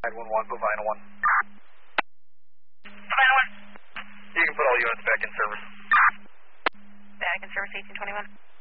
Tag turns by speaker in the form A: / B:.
A: 911, Bovina 1.
B: Bovina 1.
A: You can put all units back in service.
B: Back in service, 1821.